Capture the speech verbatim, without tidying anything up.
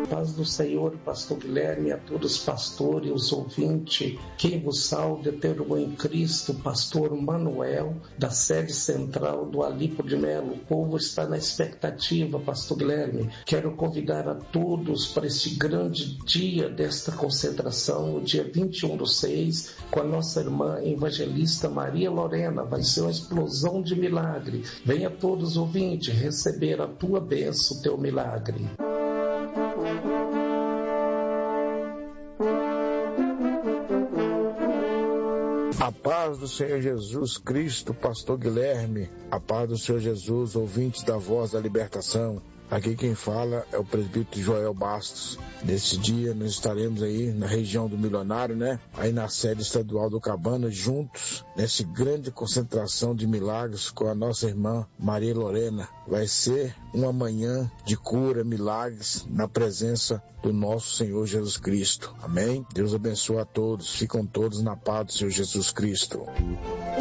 Paz do Senhor, pastor Guilherme, a todos os pastores, os ouvintes, quem vos salve, eterno em Cristo, pastor Manuel, da sede central do Alipo de Melo. O povo está na expectativa, pastor Guilherme. Quero convidar a todos para este grande dia desta concentração, o dia vinte e um do seis, com a nossa irmã evangelista Maria Lorena. Vai ser uma explosão de milagre. Venha todos, ouvintes, receber a tua bênção, o teu milagre. A paz do Senhor Jesus Cristo, pastor Guilherme, a paz do Senhor Jesus, ouvintes da Voz da Libertação. Aqui quem fala é o presbítero Joel Bastos. Nesse dia nós estaremos aí na região do Milionário, né? Aí na sede estadual do Cabana, juntos, nessa grande concentração de milagres com a nossa irmã Maria Lorena. Vai ser uma manhã de cura, milagres, na presença do nosso Senhor Jesus Cristo. Amém? Deus abençoe a todos. Ficam todos na paz do Senhor Jesus Cristo.